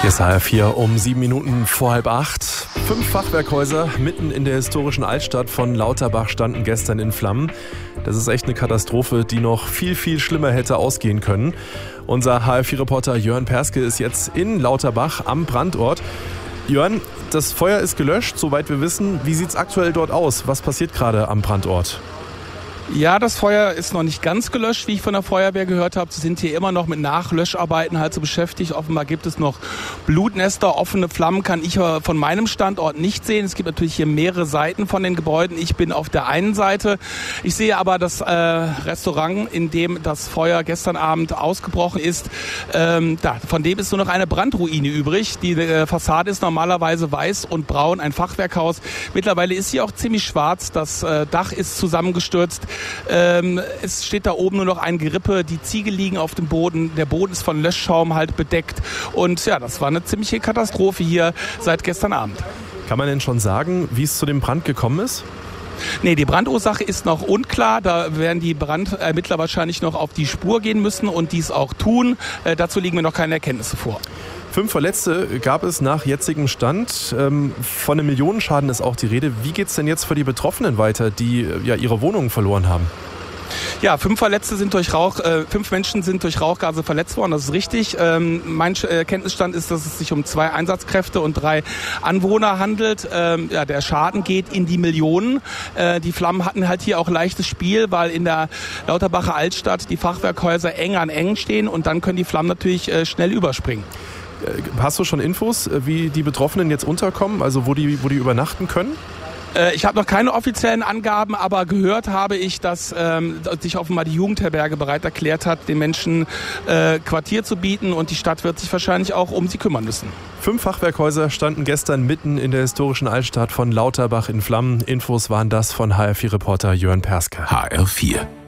Hier ist HR4 um 7 Minuten vor 7:30. 5 Fachwerkhäuser mitten in der historischen Altstadt von Lauterbach standen gestern in Flammen. Das ist echt eine Katastrophe, die noch viel, viel schlimmer hätte ausgehen können. Unser HR4-Reporter Jörn Perske ist jetzt in Lauterbach am Brandort. Jörn, das Feuer ist gelöscht, soweit wir wissen. Wie sieht es aktuell dort aus? Was passiert gerade am Brandort? Ja, das Feuer ist noch nicht ganz gelöscht, wie ich von der Feuerwehr gehört habe. Sie sind hier immer noch mit Nachlöscharbeiten halt so beschäftigt. Offenbar gibt es noch Blutnester, offene Flammen kann ich von meinem Standort nicht sehen. Es gibt natürlich hier mehrere Seiten von den Gebäuden. Ich bin auf der einen Seite. Ich sehe aber das Restaurant, in dem das Feuer gestern Abend ausgebrochen ist. Von dem ist nur noch eine Brandruine übrig. Die Fassade ist normalerweise weiß und braun, ein Fachwerkhaus. Mittlerweile ist sie auch ziemlich schwarz. Das Dach ist zusammengestürzt. Es steht da oben nur noch ein Gerippe, die Ziegel liegen auf dem Boden, der Boden ist von Löschschaum halt bedeckt und ja, das war eine ziemliche Katastrophe hier seit gestern Abend. Kann man denn schon sagen, wie es zu dem Brand gekommen ist? Nee, die Brandursache ist noch unklar. Da werden die Brandermittler wahrscheinlich noch auf die Spur gehen müssen und dies auch tun. Dazu liegen mir noch keine Erkenntnisse vor. 5 Verletzte gab es nach jetzigem Stand. Von einem Millionenschaden ist auch die Rede. Wie geht es denn jetzt für die Betroffenen weiter, die ja ihre Wohnungen verloren haben? Ja, 5 Menschen sind durch Rauchgase verletzt worden, das ist richtig. Mein Kenntnisstand ist, dass es sich um 2 Einsatzkräfte und 3 Anwohner handelt. Der Schaden geht in die Millionen. Die Flammen hatten halt hier auch leichtes Spiel, weil in der Lauterbacher Altstadt die Fachwerkhäuser eng an eng stehen und dann können die Flammen natürlich schnell überspringen. Hast du schon Infos, wie die Betroffenen jetzt unterkommen, also wo die übernachten können? Ich habe noch keine offiziellen Angaben, aber gehört habe ich, dass sich offenbar die Jugendherberge bereit erklärt hat, den Menschen Quartier zu bieten und die Stadt wird sich wahrscheinlich auch um sie kümmern müssen. 5 Fachwerkhäuser standen gestern mitten in der historischen Altstadt von Lauterbach in Flammen. Infos waren das von HR4-Reporter Jörn Perske. HR4